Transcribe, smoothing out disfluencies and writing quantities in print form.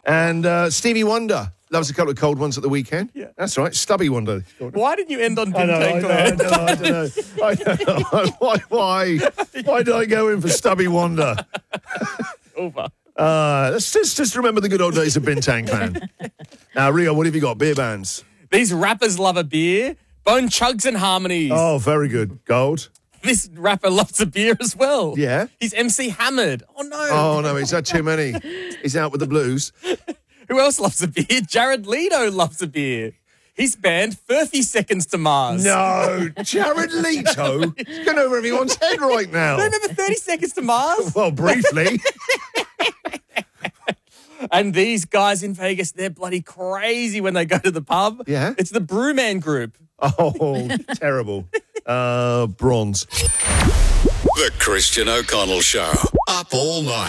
And Stevie Wonder loves a couple of cold ones at the weekend. Yeah. That's right. Stubby Wonder. Why didn't you end on I Bintang Clan? I don't know. Why did I go in for Stubby Wonder? Over. Let's just remember the good old days of Bintang Clan. Now, Rio, what have you got? Beer bands. These rappers love a beer. Bone Chugs and Harmonies. Oh, very good. Gold. This rapper loves a beer as well. Yeah. He's MC Hammered. Oh, no. Oh, no, he's had too many. He's out with the blues. Who else loves a beer? Jared Leto loves a beer. He's banned 30 Seconds to Mars. No, Jared Leto. He's going over everyone's head right now. Remember 30 Seconds to Mars? Well, briefly. And these guys in Vegas, they're bloody crazy when they go to the pub. Yeah. It's the Brewman Group. Oh, terrible. Bronze. The Christian O'Connell Show. Up all night.